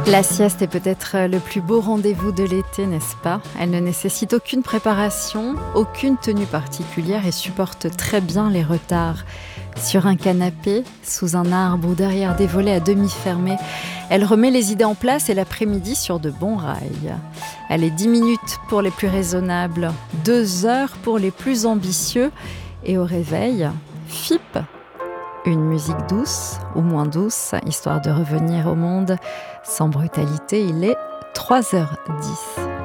La sieste est peut-être le plus beau rendez-vous de l'été, n'est-ce pas? Elle ne nécessite aucune préparation, aucune tenue particulière et supporte très bien les retards. Sur un canapé, sous un arbre ou derrière des volets à demi fermés, elle remet les idées en place et l'après-midi sur de bons rails. Elle est 10 minutes pour les plus raisonnables, 2 heures pour les plus ambitieux et au réveil, FIP. Une musique douce ou moins douce, histoire de revenir au monde sans brutalité. Il est 3h10.